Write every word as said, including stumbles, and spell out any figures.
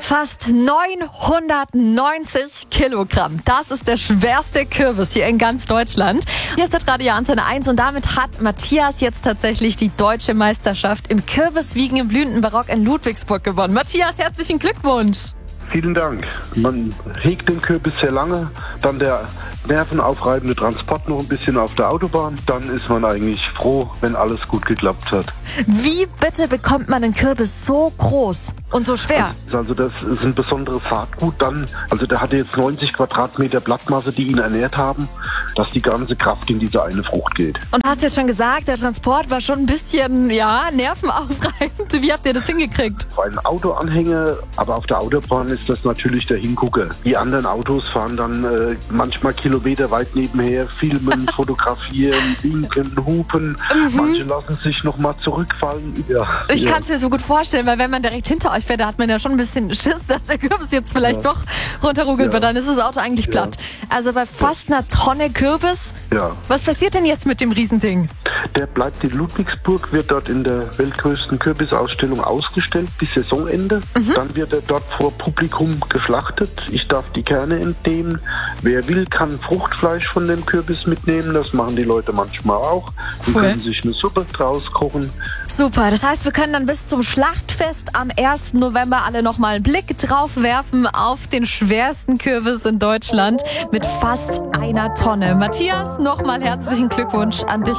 Fast neunhundertneunzig Kilogramm. Das ist der schwerste Kürbis hier in ganz Deutschland. Hier ist der Radio Antenne eins und damit hat Matthias jetzt tatsächlich die deutsche Meisterschaft im Kürbiswiegen im blühenden Barock in Ludwigsburg gewonnen. Matthias, herzlichen Glückwunsch. Vielen Dank. Man hegt den Kürbis sehr lange, dann der nervenaufreibende Transport noch ein bisschen auf der Autobahn. Dann ist man eigentlich froh, wenn alles gut geklappt hat. Wie bitte bekommt man einen Kürbis so groß und so schwer? Also das ist ein besonderes Saatgut dann. Also der hatte jetzt neunzig Quadratmeter Blattmasse, die ihn ernährt haben, dass die ganze Kraft in diese eine Frucht geht. Und hast jetzt schon gesagt, der Transport war schon ein bisschen, ja, nervenaufreibend. Wie habt ihr das hingekriegt? Auf einen Autoanhänger, aber auf der Autobahn ist das natürlich der Hingucker. Die anderen Autos fahren dann äh, manchmal Kilometer weit nebenher, filmen, fotografieren, winken, hupen. Mhm. Manche lassen sich noch mal zurückfallen. Ja, ich ja. kann es mir so gut vorstellen, weil wenn man direkt hinter euch fährt, da hat man ja schon ein bisschen Schiss, dass der Kürbis jetzt vielleicht ja. doch runterruckelt ja. wird. Dann ist das Auto eigentlich ja. platt. Also bei fast einer Tonne Kürbis. Ja. Was passiert denn jetzt mit dem Riesending? Der bleibt in Ludwigsburg, wird dort in der weltgrößten Kürbisausstellung ausgestellt bis Saisonende. Mhm. Dann wird er dort vor Publikum geschlachtet. Ich darf die Kerne entnehmen. Wer will, kann Fruchtfleisch von dem Kürbis mitnehmen. Das machen die Leute manchmal auch. Sie cool. können sich eine Suppe draus kochen. Super, das heißt, wir können dann bis zum Schlachtfest am ersten November alle nochmal einen Blick drauf werfen auf den schwersten Kürbis in Deutschland mit fast einer Tonne. Matthias, nochmal herzlichen Glückwunsch an dich